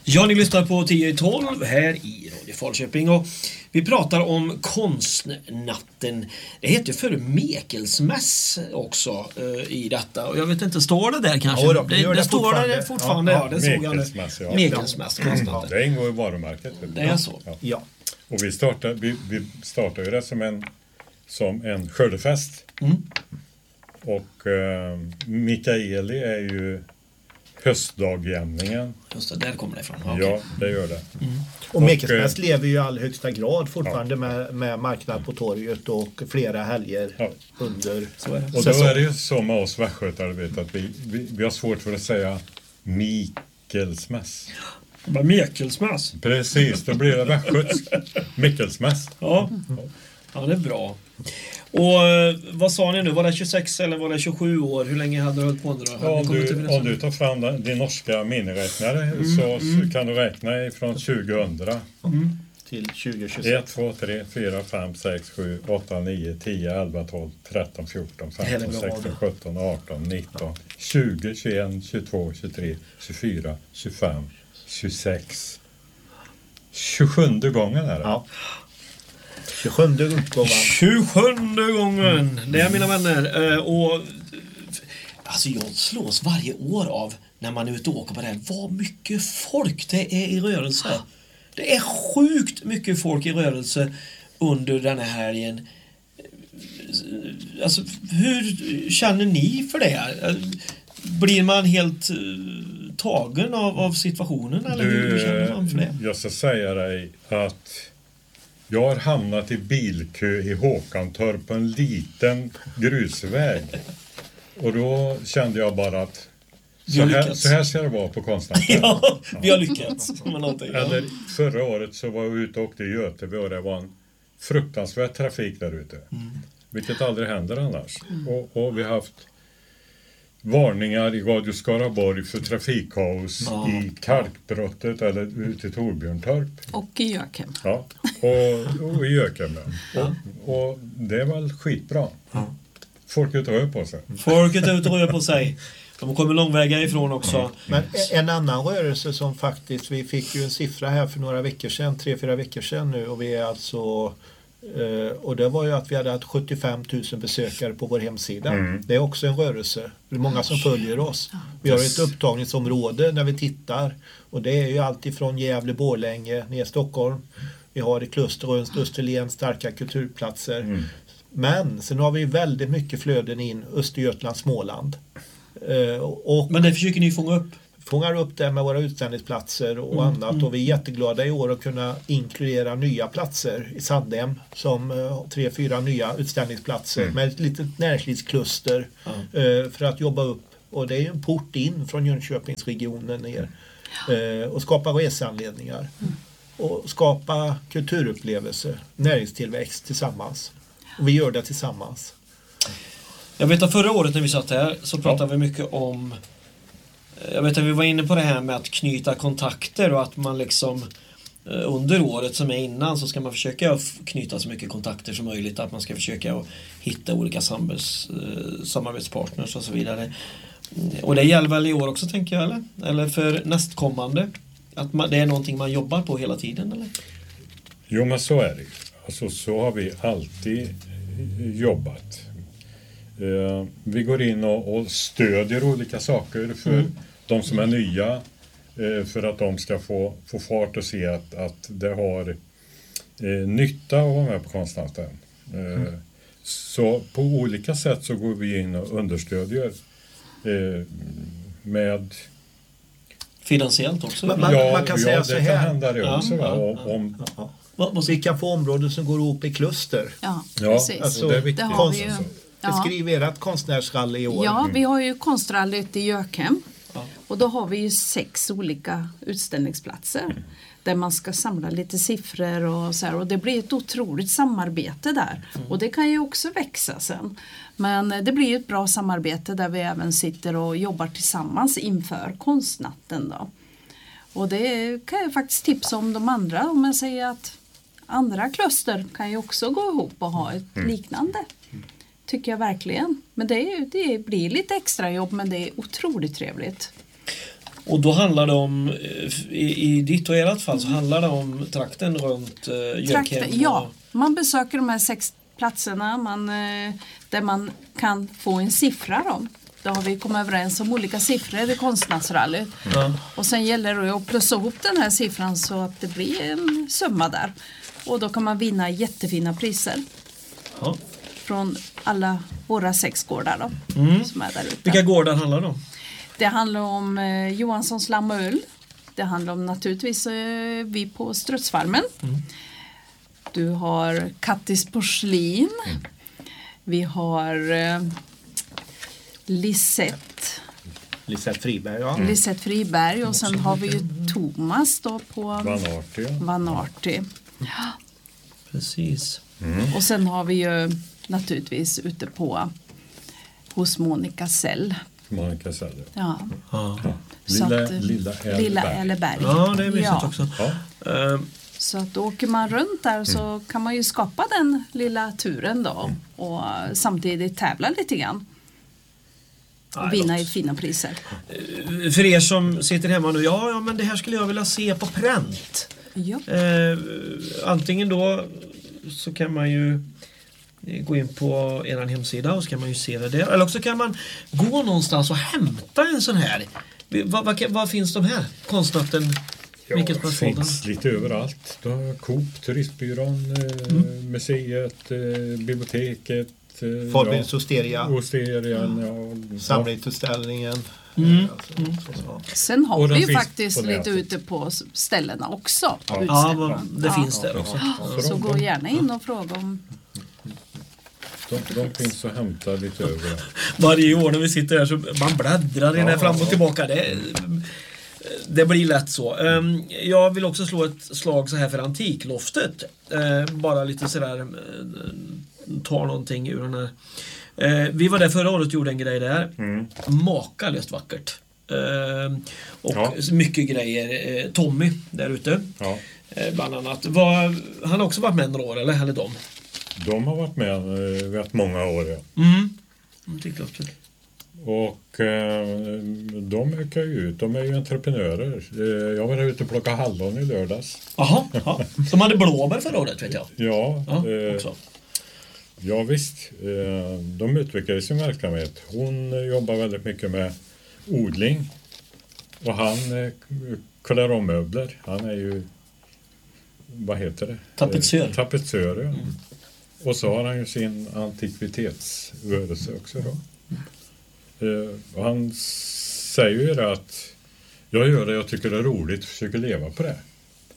Ja, ni lyssnar på 10-12 här i Radio Falköping och vi pratar om konstnatten. Det heter för Mekelsmäss också i detta. Och jag vet inte, står det där kanske? Ja, det står det fortfarande. Ja, det såg jag nu. Mekelsmäss, konstnatten. Det ingår i varumärket. Det är så. Ja. Och vi startade ju det som en skördefest. Och Mikaeli är ju höstdagjämningen. Just det, där kommer det ifrån. Ja, det gör det. Och Mekelsmäss lever ju i all högsta grad fortfarande med marknad på torget och flera helger under och då är det ju så med oss västgötare att vi har svårt för att säga Mekelsmäss. Mekelsmäss? Precis, då blir det västgötsk Mekelsmäss. Ja, det är bra. Och vad sa ni nu? Var det 26 eller var det 27 år? Hur länge hade du hållit på då? Om du tar fram din norska miniräknare så kan du räkna ifrån 2000 till 2026. 1, 2, 3, 4, 5, 6, 7, 8, 9, 10, 11, 12, 13, 14, 15, 16, 17, 18, 19, 20, 21, 22, 23, 24, 25, 26. 27 gången är det. Ja. 27 utgåvan. 27 gången. Det är mina vänner. Och alltså jag slås varje år av när man är ute och åker på det här. Vad mycket folk det är i rörelse. Det är sjukt mycket folk i rörelse under den här helgen. Alltså hur känner ni för det? Blir man helt tagen av situationen? Eller hur känner man för det? Jag ska säga dig att jag har hamnat i bilkö i Håkantorp på en liten grusväg. Och då kände jag bara att så här ska det vara på Konstantin. Ja, vi har lyckats. Eller förra året så var jag ute och åkte i Göteborg och det var en fruktansvärd trafik där ute. Vilket aldrig händer annars. Och vi har haft varningar i Radio Skaraborg för trafikkaos i Kalkbrottet eller ute i Torbjörntorp. Och i Jökem. Ja, och i Jökem. Ja. Och det är väl skitbra. Folk är ute och rör på sig. Folk är ute och rör på sig. De kommer långväga ifrån också. Men en annan rörelse som faktiskt, vi fick ju en siffra här för några veckor sedan, 3-4 veckor sedan nu, och vi är alltså och det var ju att vi hade haft 75 000 besökare på vår hemsida. Det är också en rörelse. Det är många som följer oss. Vi har ett upptagningsområde där vi tittar. Och det är ju allt ifrån Gävle, Borlänge, ner Stockholm. Vi har i Klusteröns, Österlen starka kulturplatser. Men sen har vi väldigt mycket flöden in Östergötland, Småland. Men det försöker ni fånga upp? Fångar upp det med våra utställningsplatser och annat. Och vi är jätteglada i år att kunna inkludera nya platser i Sandhem som 3-4 nya utställningsplatser med ett litet näringslivskluster för att jobba upp. Och det är en port in från Jönköpingsregionen ner och skapa resanledningar och skapa kulturupplevelser, näringstillväxt tillsammans. Och vi gör det tillsammans. Jag vet att förra året när vi satt här så pratade vi mycket om, jag vet att vi var inne på det här med att knyta kontakter och att man liksom under året som är innan så ska man försöka knyta så mycket kontakter som möjligt, att man ska försöka hitta olika samarbetspartners och så vidare. Och det gäller väl i år också, tänker jag, eller för nästkommande, att det är någonting man jobbar på hela tiden, eller? Jo, men så är det. Alltså så har vi alltid jobbat. Vi går in och stödjer olika saker för de som är nya, för att de ska få fart och se att det har nytta att vara med på Konstantin. Så på olika sätt så går vi in och understödjer med finansiellt också. Man kan säga så här. Det kan hända det också. Vi kan få områden som går ihop i kluster. Ja, precis. Alltså, det har vi ju. Beskriv ert konstnärsrally i år. Ja, vi har ju konstrallyt i Jökem. Och då har vi ju 6 olika utställningsplatser. Där man ska samla lite siffror och så här. Och det blir ett otroligt samarbete där. Och det kan ju också växa sen. Men det blir ju ett bra samarbete där vi även sitter och jobbar tillsammans inför konstnatten då. Och det kan jag faktiskt tipsa om de andra. Om jag säger att andra kluster kan ju också gå ihop och ha ett liknande. Tycker jag verkligen. Men det blir lite extra jobb, men det är otroligt trevligt. Och då handlar det om, i ditt och ert fall så handlar det om trakten runt Jökhem. Ja, man besöker de här 6 platserna där man kan få en siffra då. Då har vi kommit överens om olika siffror i konstnärsrallyt. Och sen gäller det att plussa ihop den här siffran så att det blir en summa där. Och då kan man vinna jättefina priser. Ja. Från alla våra 6 gårdar då, som är där ute. Vilka gårdar handlar det om? Det handlar om Johanssons lamm och ull. Det handlar om naturligtvis vi på Strutsfarmen. Du har Kattis porslin. Vi har Lisette Friberg, ja. Lisette Friberg och sen har vi ju Thomas då på Vanarty. Ja. Precis. Och sen har vi ju naturligtvis ute på hos Monica Sell. Monica Sell. Ja. Lilla Elleberg. Ja, det är mysigt också. Ja. Så att åker man runt där så kan man ju skapa den lilla turen då och samtidigt tävla lite grann. Och vinna i fina priser. För er som sitter hemma nu, ja men det här skulle jag vilja se på pränt. Ja. Antingen då så kan man ju gå in på er hemsida och så kan man ju se det där. Eller också kan man gå någonstans och hämta en sån här. Var finns de här? Konstnatten? Ja, det finns lite överallt. Du har Coop, Turistbyrån, museet, biblioteket. Forbins Osteria. Samlingsutställningen. Sen har vi ju faktiskt lite ute på ställena också. Ja, det finns där också. Så gå gärna in och fråga om... De finns att hämta lite överallt. Varje år när vi sitter här så man bläddrar in här fram och tillbaka. Det blir lätt så. Jag vill också slå ett slag så här för Antikloftet. Bara lite sådär ta någonting ur den här. Vi var där förra året och gjorde en grej där. Makalöst vackert. Och mycket grejer. Tommy där ute. Ja. Bland annat. Han har också varit med några år, eller de? De har varit med rätt många år, ja. Antikloftet. Och de ökar ju ut. De är ju entreprenörer. Jag var ute och plockade hallon i lördags. Jaha. De hade blåbär förra året, vet jag. Ja, ja visst. De utvecklar sin verksamhet. Hon jobbar väldigt mycket med odling. Och han klär om möbler. Han är ju, vad heter det? Tapetsör, ja. Och så har han ju sin antikvitetsrörelse också då. Och han säger ju det att jag gör det jag tycker det är roligt och försöker leva på det.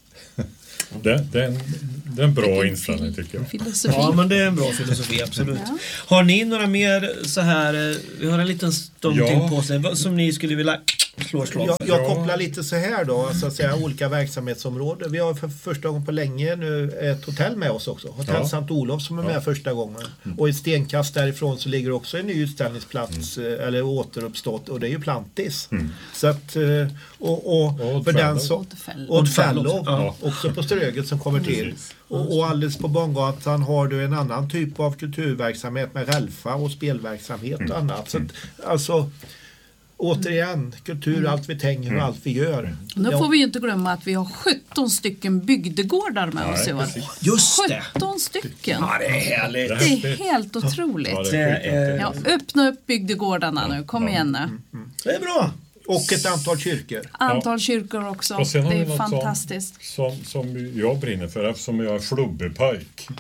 Det är en bra inställning tycker jag. Filosofi. Ja, men det är en bra filosofi, absolut. Ja. Har ni några mer så här, vi har en liten stund till på sig som ni skulle vilja slå slag för? Jag kopplar lite så här då, så att säga, olika verksamhetsområden. Vi har för första gången på länge nu ett hotell med oss också. Hotell Sankt Olof som är med första gången. Och i stenkast därifrån så ligger också en ny utställningsplats eller återuppstått, och det är ju Plantis. Så att och för den så Oddfellow också på Ströget som kommer till. Och alldeles på Bangatan har du en annan typ av kulturverksamhet med relfa och spelverksamhet och annat. Så att, alltså återigen, kultur, allt vi tänker och allt vi gör. Nu får vi ju inte glömma att vi har 17 stycken bygdegårdar med oss i år. Just det! 17 stycken. Ja, det är härligt. Det är helt otroligt. Öppna upp bygdegårdarna nu, kom igen nu. Det är bra. Och ett antal kyrkor. Antal kyrkor också. Och det är fantastiskt. Som jag brinner för, eftersom jag är Flubby-pojk.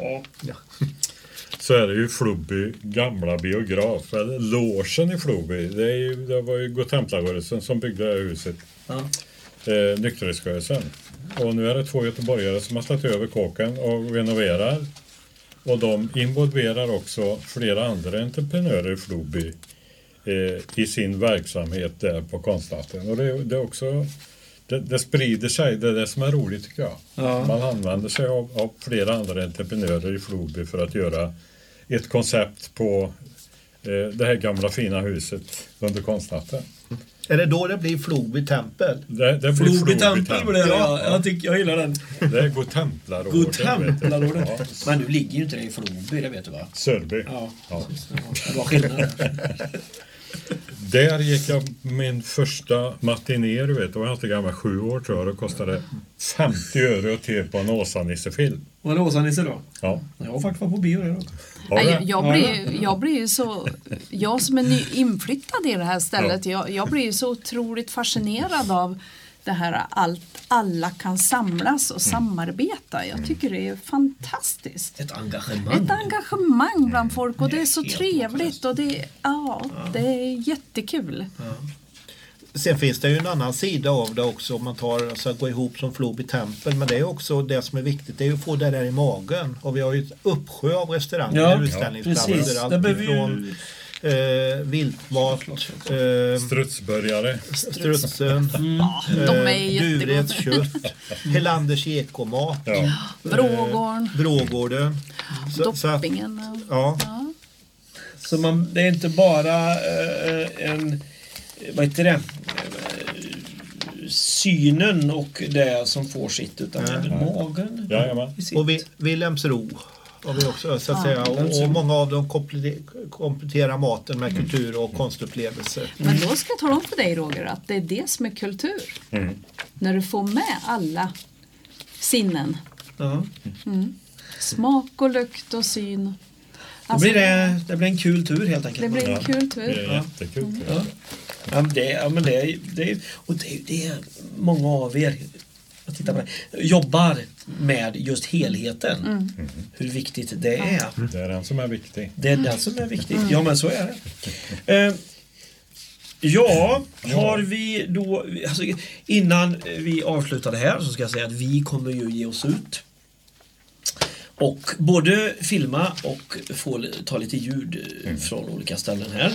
Så är det ju Flubby gamla biograf, eller logen i Flubby. Det var ju Godtemplarrörelsen som byggde det här huset. Nykterhetsrörelsen. Och nu är det 2 göteborgare som har slagit över kåken och renoverar. Och de involverar också flera andra entreprenörer i Flubby i sin verksamhet där på Konstnatten. Och det är också, det sprider sig, det är det som är roligt tycker jag. Ja. Man använder sig av flera andra entreprenörer i Flubby för att göra ett koncept på det här gamla fina huset under Konstnatten. Är det då det blir Flubby tempel? Det blir Flubby tempel. Jag gillar den. Det är Godtemplarrådet. Godtemplarrådet. Ja. Men nu ligger ju inte det i Flubby, det vet du va? Sörby. Ja. Det var skillnad. Där gick jag min första matiné, du vet, då var jag inte gammal, 7 år tror jag, det kostade 50 öre att te på en Åsa-Nisse-film. Var det Åsa-Nisse då? Ja. Jag har faktiskt varit på bio det då. Jag blir ju så, jag som är ny inflyttad i det här stället, jag blir ju så otroligt fascinerad av det här alla kan samlas och samarbeta. Jag tycker det är fantastiskt. Ett engagemang. Ett engagemang bland folk och det är så trevligt och det är jättekul. Ja. Sen finns det ju en annan sida av det också om man tar så att gå ihop som Floby tempel, men det är också det som är viktigt, det är att få det där i magen, och vi har ju ett uppsjö av restauranger och utställningsplatser, allt ifrån viltmat, strutsburgare, strutsen, Dureds kött, Helanders ekomat, Brågården, Doppingen. Så det är inte bara vad heter det? Synen och det som får sitt, utan även magen. Ja, och Wilhelmsro har vi också, så att säga, och många av dem kompletterar maten med kultur och konstupplevelser. Men då ska jag tala om för dig, Roger, att det är det som är kultur. När du får med alla sinnen. Smak och lukt och syn. Alltså, det blir en kul tur helt enkelt. Det blir en kul tur. Det är jättekul. Det är många av er jobbar med just helheten. Hur viktigt det är. Det är den som är viktig. Det är den som är viktig. Ja, men så är det. Har vi då, alltså, innan vi avslutar det här så ska jag säga att vi kommer ju ge oss ut och både filma och få ta lite ljud från olika ställen här.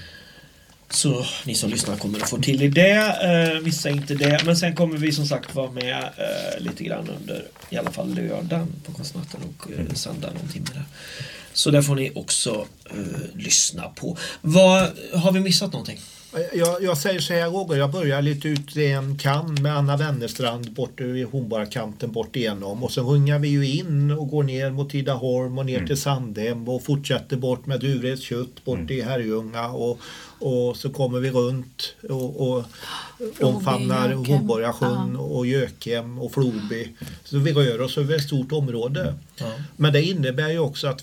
Så ni som lyssnar kommer att få till i det, vissa inte det, men sen kommer vi som sagt vara med lite grann under i alla fall lördagen på konstnatten och söndag någon timme där. Så där får ni också lyssna på. Har vi missat någonting? Jag säger så här, Roger, jag börjar lite ut i en kan med Anna Wennerstrand bort i Hornborgakanten bort igenom, och så rungar vi ju in och går ner mot Tidaholm och ner till Sandhem och fortsätter bort med Dureds kött bort i Herrljunga och så kommer vi runt och omfamnar Hornborgasjön och Gökem och Floby, så vi rör oss över ett stort område. Men det innebär ju också att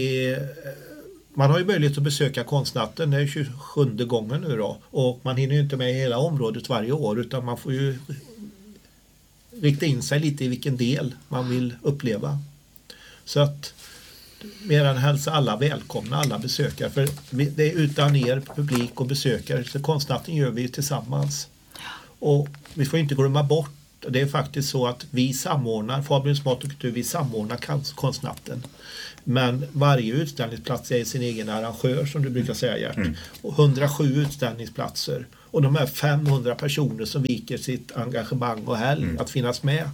man har ju möjlighet att besöka konstnatten, det är 27:e gången nu då, och man hinner ju inte med hela området varje år, utan man får ju rikta in sig lite i vilken del man vill uppleva. Så att mer än hälsa alla välkomna, alla besökare, för det är utan er publik och besökare, så konstnatten gör vi tillsammans. Och vi får inte glömma bort, det är faktiskt så att vi samordnar, Fabians Mat och Kultur, vi samordnar konstnatten. Men varje utställningsplats är sin egen arrangör, som du brukar säga, Gert. Och 107 utställningsplatser. Och de här 500 personer som viker sitt engagemang och helg att finnas med.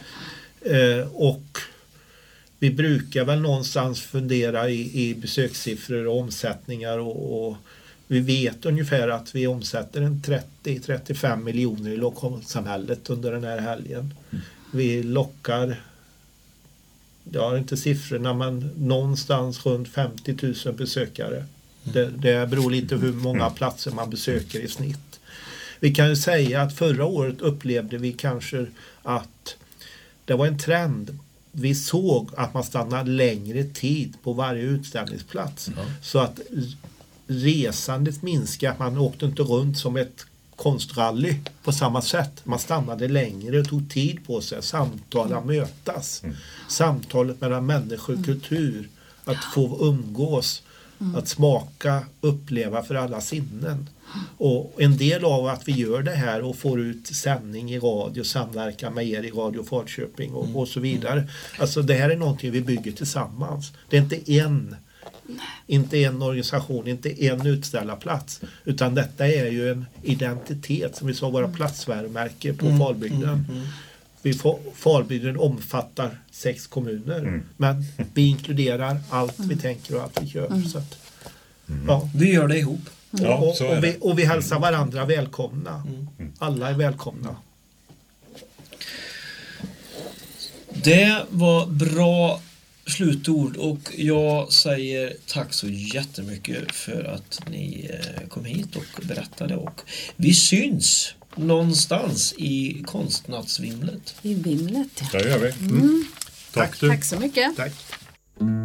Och vi brukar väl någonstans fundera i besökssiffror och omsättningar. Och vi vet ungefär att vi omsätter en 30-35 miljoner i lokalsamhället under den här helgen. Vi lockar, jag har inte siffrorna, men någonstans runt 50 000 besökare. Det beror lite hur många platser man besöker i snitt. Vi kan ju säga att förra året upplevde vi kanske att det var en trend. Vi såg att man stannade längre tid på varje utställningsplats. Så att resandet minskade, att man åkte inte runt som ett konstrally på samma sätt. Man stannade längre och tog tid på sig, samtala, mötas. Samtalet mellan människor och kultur, att få umgås, att smaka, uppleva för alla sinnen. Och en del av att vi gör det här och får ut sändning i radio, samverka med er i Radio Falköping och så vidare. Alltså det här är någonting vi bygger tillsammans. Det är inte en organisation, inte en utställarplats, utan detta är ju en identitet som vi sa, våra platsvärmärke på Falbygden. Falbygden omfattar 6 kommuner, men vi inkluderar allt vi tänker och allt vi gör. Så att, vi gör det ihop. Och vi hälsar varandra välkomna. Alla är välkomna. Det var bra slutord och jag säger tack så jättemycket för att ni kom hit och berättade och vi syns någonstans i konstnattsvimlet. I vimlet, ja. Det gör vi. Tack. Tack så mycket. Tack.